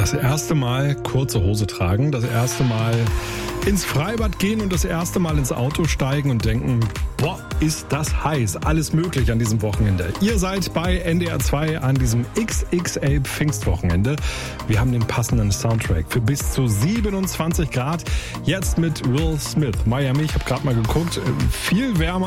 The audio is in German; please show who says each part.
Speaker 1: Das erste Mal kurze Hose tragen, das erste Mal ins Freibad gehen und das erste Mal ins Auto steigen und denken, boah, ist das heiß. Alles möglich an diesem Wochenende. Ihr seid bei NDR 2 an diesem XXL Pfingstwochenende. Wir haben den passenden Soundtrack für bis zu 27 Grad. Jetzt mit Will Smith. Miami, ich habe gerade mal geguckt, viel wärmer